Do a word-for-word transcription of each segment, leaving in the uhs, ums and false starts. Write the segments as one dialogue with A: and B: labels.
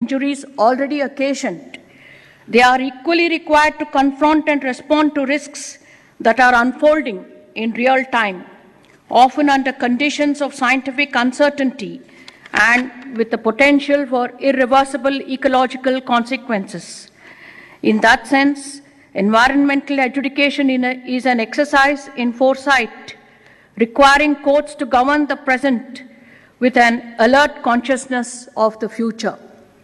A: injuries already occasioned. They are equally required to confront and respond to risks that are unfolding in real time, often under conditions of scientific uncertainty and with the potential for irreversible ecological consequences. In that sense, environmental adjudication is an exercise in foresight, requiring courts to govern the present with an alert consciousness of the future.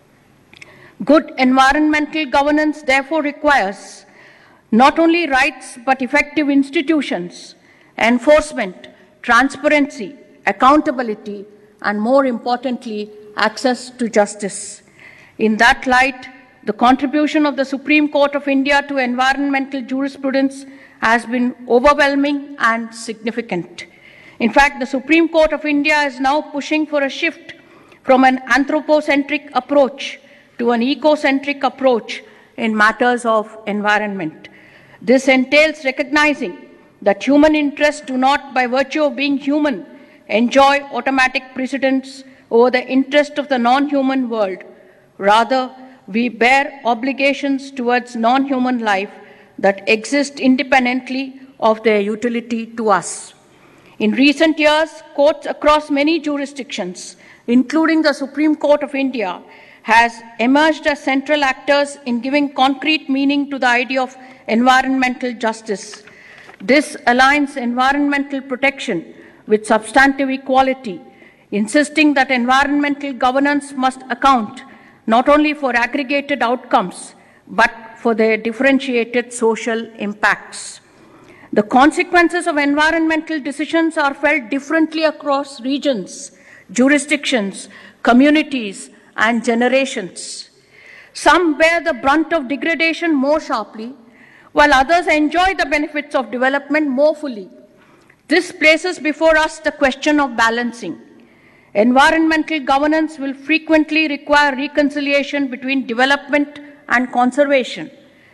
A: Good environmental governance therefore requires not only rights but effective institutions, enforcement, transparency, accountability, and more importantly, access to justice. In that light, the contribution of the Supreme Court of India to environmental jurisprudence has been overwhelming and significant. In fact, the Supreme Court of India is now pushing for a shift from an anthropocentric approach to an ecocentric approach in matters of environment. This entails recognizing that human interests do not, by virtue of being human, enjoy automatic precedence over the interest of the non-human world. Rather, we bear obligations towards non-human life that exist independently of their utility to us. In recent years, courts across many jurisdictions, including the Supreme Court of India, has emerged as central actors in giving concrete meaning to the idea of environmental justice. This aligns environmental protection with substantive equality, insisting that environmental governance must account not only for aggregated outcomes, but for their differentiated social impacts. The consequences of environmental decisions are felt differently across regions, jurisdictions, communities, and generations. Some bear the brunt of degradation more sharply, while others enjoy the benefits of development more fully. This places before us the question of balancing. Environmental governance will frequently require reconciliation between development and conservation,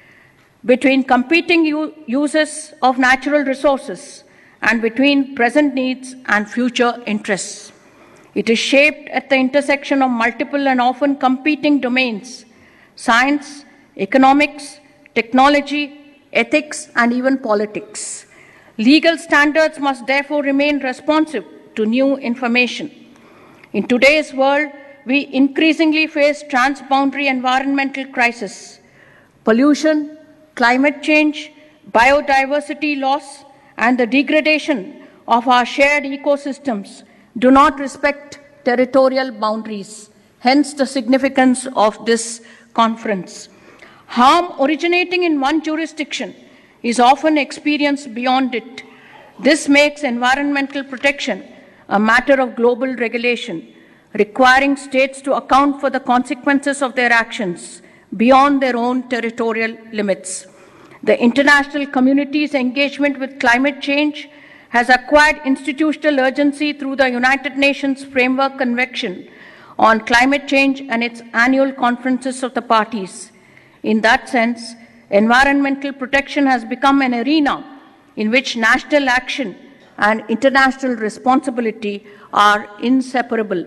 A: between competing uses of natural resources, and between present needs and future interests. It is shaped at the intersection of multiple and often competing domains: science, economics, technology, ethics, and even politics. Legal standards must therefore remain responsive to new information. In today's world, we increasingly face transboundary environmental crises. Pollution, climate change, biodiversity loss, and the degradation of our shared ecosystems do not respect territorial boundaries, hence the significance of this conference. Harm originating in one jurisdiction is often experienced beyond it. This makes environmental protection a matter of global regulation, requiring states to account for the consequences of their actions beyond their own territorial limits. The international community's engagement with climate change has acquired institutional urgency through the United Nations Framework Convention on Climate Change and its annual conferences of the parties. In that sense, environmental protection has become an arena in which national action and international responsibility are inseparable.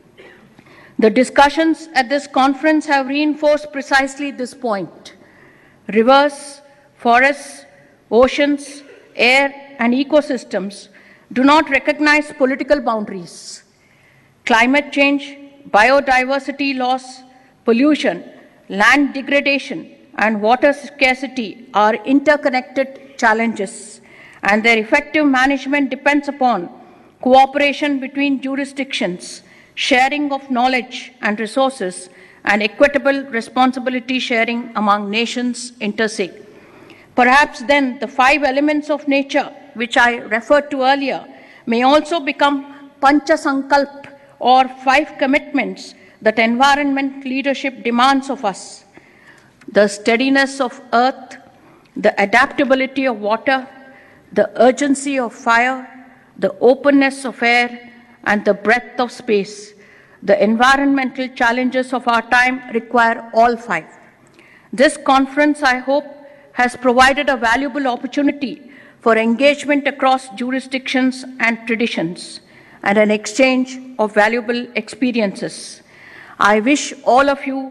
A: The discussions at this conference have reinforced precisely this point. Rivers, forests, oceans, air, and ecosystems do not recognize political boundaries. Climate change, biodiversity loss, pollution, land degradation, and water scarcity are interconnected challenges, and their effective management depends upon cooperation between jurisdictions, sharing of knowledge and resources, and equitable responsibility sharing among nations inter se. Perhaps then the five elements of nature, which I referred to earlier, may also become Pancha Sankalp, or five commitments that environment leadership demands of us: the steadiness of earth, the adaptability of water, the urgency of fire, the openness of air, and the breadth of space. The environmental challenges of our time require all five. This conference, I hope, has provided a valuable opportunity for engagement across jurisdictions and traditions, and an exchange of valuable experiences. I wish all of you